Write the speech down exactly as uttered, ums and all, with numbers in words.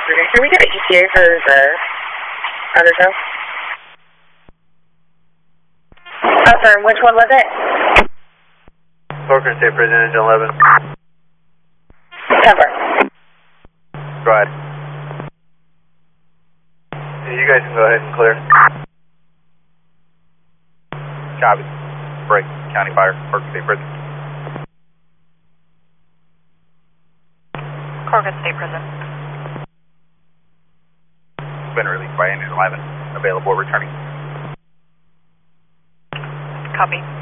Can we get a E T A for the other show? Oh, sorry, which one was it? Corcoran State Prison, Engine eleven. Cover. Go ahead. You guys can go ahead and clear. Copy. Break. County Fire. Corcoran State Prison. Corcoran State Prison. Been released by Engine eleven. Available returning. Copy.